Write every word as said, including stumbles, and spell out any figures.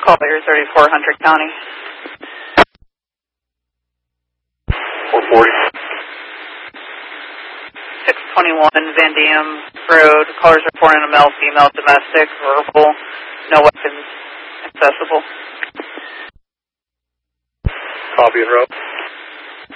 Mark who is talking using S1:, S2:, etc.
S1: Collier, thirty-four hundred County.
S2: four forty.
S1: six twenty-one Van Diem Road. Callers reporting a male, female, domestic, verbal, no weapons accessible.
S2: Copy and rope.